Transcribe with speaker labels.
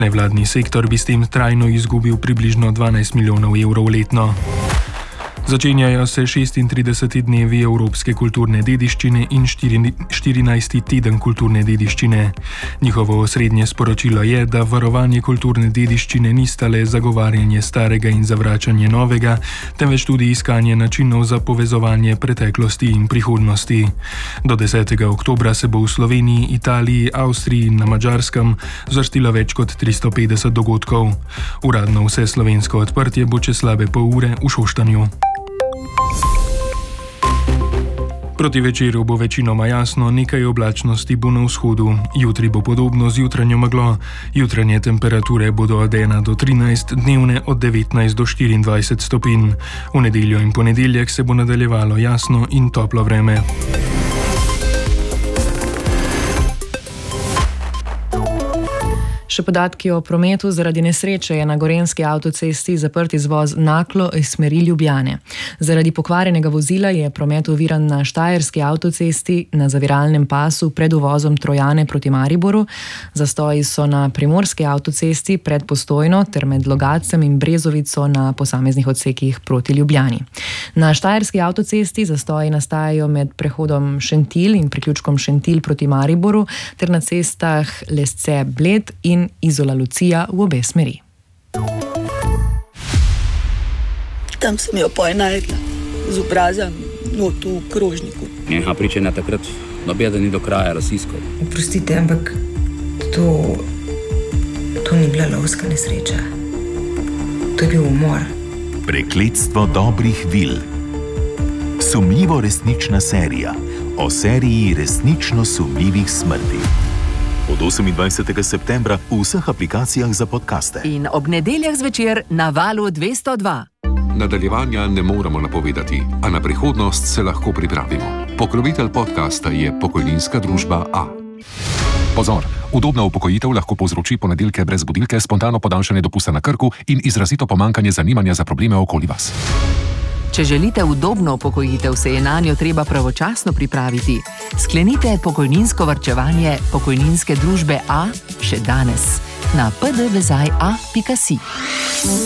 Speaker 1: Nevladni sektor bi s tem trajno izgubil približno 12 milijonov evrov letno. Začenjajo se 36. dnevi Evropske kulturne dediščine in 14. teden kulturne dediščine. Njihovo osrednje sporočilo je, da varovanje kulturne dediščine ni le zagovarjanje starega in zavračanje novega, temveč tudi iskanje načinov za povezovanje preteklosti in prihodnosti. Do 10. oktobra se bo v Sloveniji, Italiji, Avstriji in na Madžarskem zvrstilo več kot 350 dogodkov. Uradno vse slovensko odprtje bo čez slabe pol ure v Šoštanju. Proti večeru bo večinoma jasno, nekaj oblačnosti bo na vzhodu. Jutri bo podobno z jutranjo meglo. Jutranje temperature bodo od 1 do 13, dnevne od 19 do 24 stopinj. V nedeljo in ponedeljek se bo nadaljevalo jasno in toplo vreme.
Speaker 2: Še podatki o prometu. Zaradi nesreče je na gorenjski avtocesti zaprt izvoz Naklo iz smeri Ljubljane. Zaradi pokvarjenega vozila je promet oviran na štajerski avtocesti na zaviralnem pasu pred uvozom Trojane proti Mariboru. Zastoji so na primorski avtocesti pred Postojno ter med Logacem in Brezovico na posameznih odsekih proti Ljubljani. Na štajerski avtocesti zastoji nastajajo med prehodom Šentilj in priključkom Šentilj proti Mariboru ter na cestah Lesce-Bled in Izola Lucija v obe smeri.
Speaker 3: Tam sem jo najdla, z obrazom, tu v krožniku.
Speaker 4: Njeha pričanja takrat nobeda ni do kraja raziskal.
Speaker 5: Oprostite, ampak to ni bila lovska nesreča. To je bil umor.
Speaker 6: Prekletstvo dobrih vil. Sumljivo resnična serija o seriji resnično sumljivih smrti. Od 28. septembra v vseh aplikacijah za podcaste.
Speaker 7: In ob nedeljah zvečer na Valu 202.
Speaker 8: Nadaljevanja ne moremo napovedati, a na prihodnost se lahko pripravimo. Pokrovitelj podcasta je pokojninska družba A. Pozor! Udobna upokojitev lahko povzroči ponedeljke brez budilke, spontano podaljšanje dopusta na Krku in izrazito pomanjkanje zanimanja za probleme okoli vas.
Speaker 7: Če želite udobno upokojitev, se je nanjo treba pravočasno pripraviti. Sklenite pokojninsko varčevanje pokojninske družbe A še danes na pdvezaj.a.si.